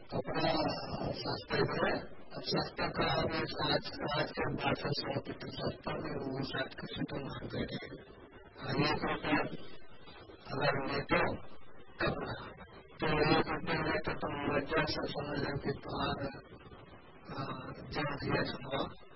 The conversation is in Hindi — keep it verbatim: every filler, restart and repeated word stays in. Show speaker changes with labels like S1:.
S1: कपड़ा सस्ते में, अब सस्ता का हमें आज आज के बाद से सौ रुपये सस्ता में वो शायद किसी को मान दे रहे एक रुपया अगर लेते हो कपड़ा तो एक रुपया लेते तो मजा से समझ लो कि तुम्हारा जहाँ दिया सुना